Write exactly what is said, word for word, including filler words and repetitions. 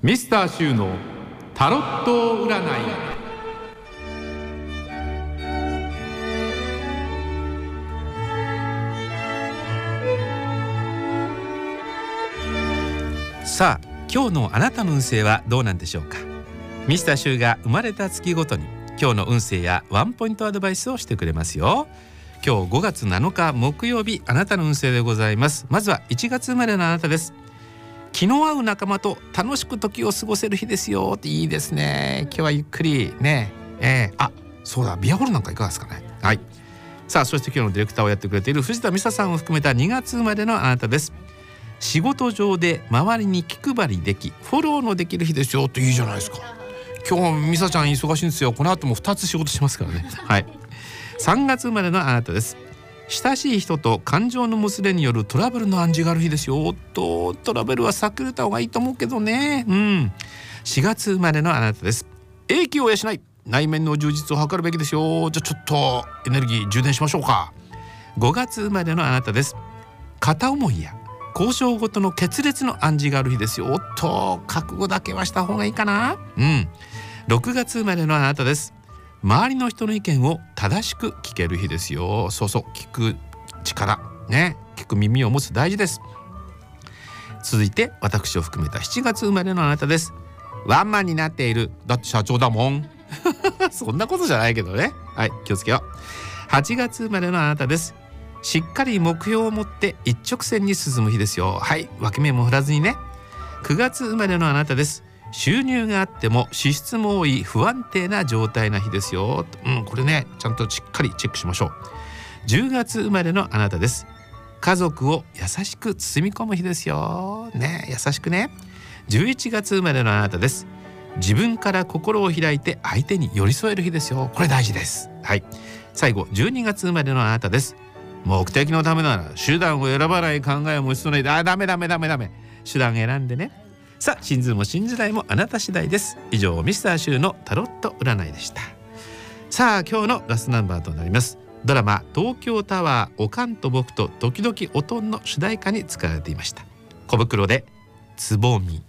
ミスターシューのタロット占い。さあ、今日のあなたの運勢はどうなんでしょうか。ミスターシューが生まれた月ごとに今日の運勢やワンポイントアドバイスをしてくれますよ。今日ごがつなのか木曜日、あなたの運勢でございます。まずはいちがつ生まれのあなたです。気の合う仲間と楽しく時を過ごせる日ですよって。いいですね。今日はゆっくりね、えー、あ、そうだ、ビアホールなんかいかがですかね。はい。さあ、そして今日のディレクターをやってくれている藤田美沙さんを含めたにがつ生まれのあなたです。仕事上で周りに気配りでき、フォローのできる日ですよって。いいじゃないですか。今日美沙ちゃん忙しいんですよ。この後もふたつ仕事しますからね。はい。さんがつ生まれのあなたです。親しい人と感情のもつれによるトラブルの暗示がある日ですよ。おっと、トラブルは避けた方がいいと思うけどね。うん。しがつ生まれのあなたです。英気を養い、内面の充実を図るべきですよ。じゃあちょっとエネルギー充電しましょうか。ごがつ生まれのあなたです。片思いや交渉ごとの決裂の暗示がある日ですよ。おっと、覚悟だけはした方がいいかな。うん。ろくがつ生まれのあなたです。周りの人の意見を正しく聞ける日ですよ。そうそう、聞く力ね、聞く耳を持つ、大事です。続いて私を含めたしちがつ生まれのあなたです。ワンマンになっている。だって社長だもんそんなことじゃないけどね。はい、気をつけよう。はちがつ生まれのあなたです。しっかり目標を持って一直線に進む日ですよ。はい、分け目も振らずにね。くがつ生まれのあなたです。収入があっても支出も多い不安定な状態な日ですよ。うん、これね、ちゃんとしっかりチェックしましょう。じゅうがつ生まれのあなたです。家族を優しく包み込む日ですよ。ね、優しくね。じゅういちがつ生まれのあなたです。自分から心を開いて相手に寄り添える日ですよ。これ大事です。はい。最後、じゅうにがつ生まれのあなたです。目的のためなら手段を選ばない考えを持ちそうない。あ、ダメダメダメダメ。手段選んでね。さあ、信ずるも信じないもあなた次第です。以上、ミスターシューのタロット占いでした。さあ、今日のラストナンバーとなります。ドラマ東京タワーおかんと僕と時々おとんの主題歌に使われていました。小袋でつぼみ。